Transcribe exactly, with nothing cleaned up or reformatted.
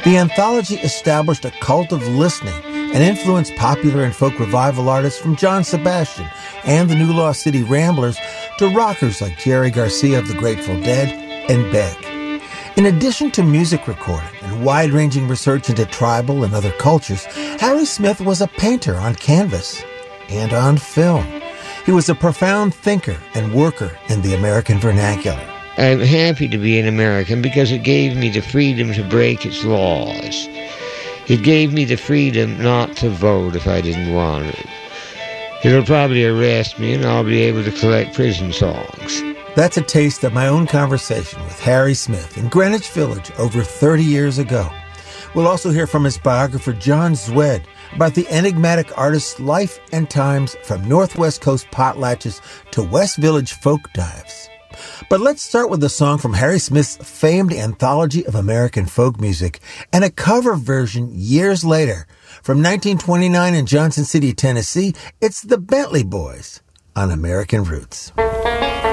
The anthology established a cult of listening and influenced popular and folk revival artists from John Sebastian and the New Lost City Ramblers to rockers like Jerry Garcia of the Grateful Dead and Beck. In addition to music recording and wide-ranging research into tribal and other cultures, Harry Smith was a painter on canvas and on film. He was a profound thinker and worker in the American vernacular. I'm happy to be an American because it gave me the freedom to break its laws. It gave me the freedom not to vote if I didn't want it. It'll probably arrest me and I'll be able to collect prison songs. That's a taste of my own conversation with Harry Smith in Greenwich Village over thirty years ago. We'll also hear from his biographer John Zwed about the enigmatic artist's life and times from Northwest Coast potlatches to West Village folk dives. But let's start with a song from Harry Smith's famed anthology of American folk music and a cover version years later. From nineteen twenty-nine in Johnson City, Tennessee, it's the Bentley Boys on American Roots.